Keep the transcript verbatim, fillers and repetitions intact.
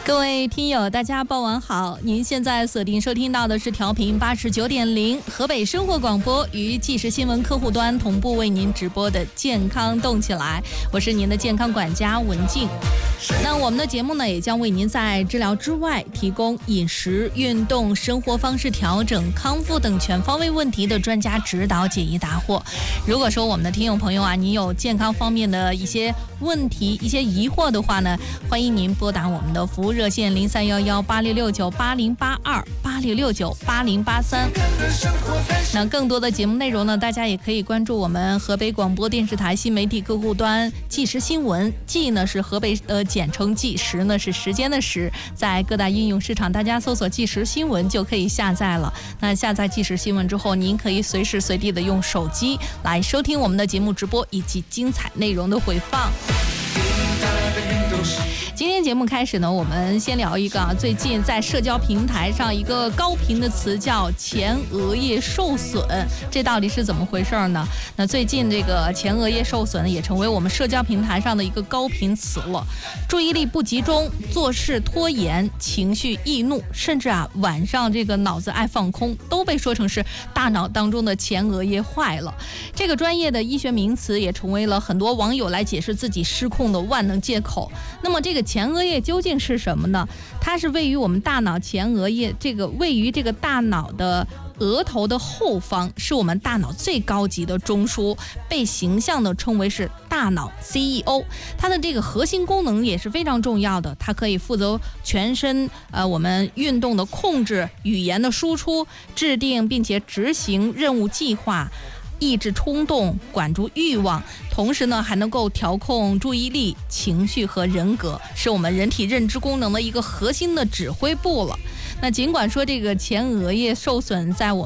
各位听友，大家傍晚好！您现在锁定收听到的是调频八十九点零河北生活广播与即时新闻客户端同步为您直播的健康动起来，我是您的健康管家文静。那我们的节目呢，也将为您在治疗之外提供饮食、运动、生活方式调整、康复等全方位问题的专家指导、解疑答惑。如果说我们的听友朋友啊，你有健康方面的一些问题、一些疑惑的话呢，欢迎您拨打我们的服务热线零三幺幺八六六九八零八二八六六九八零八三。那更多的节目内容呢，大家也可以关注我们河北广播电视台新媒体客户端即时新闻，即呢是河北呃简称即时呢是时间的时，在各大应用市场大家搜索即时新闻就可以下载了。那下载即时新闻之后，您可以随时随地的用手机来收听我们的节目直播以及精彩内容的回放。今天节目开始呢，我们先聊一个啊，最近在社交平台上一个高频的词叫前额叶受损，这到底是怎么回事呢？那最近这个前额叶受损也成为我们社交平台上的一个高频词了。注意力不集中、做事拖延、情绪易怒，甚至啊晚上这个脑子爱放空，都被说成是大脑当中的前额叶坏了。这个专业的医学名词也成为了很多网友来解释自己失控的万能借口。那么这个前额叶究竟是什么呢？它是位于我们大脑前额叶，这个位于这个大脑的额头的后方，是我们大脑最高级的中枢，被形象的称为是大脑 C E O。 它的这个核心功能也是非常重要的，它可以负责全身呃我们运动的控制、语言的输出、制定并且执行任务计划、抑制冲动、管住欲望，同时呢还能够调控注意力、情绪和人格，是我们人体认知功能的一个核心的指挥部了。那尽管说这个前额叶受损在我们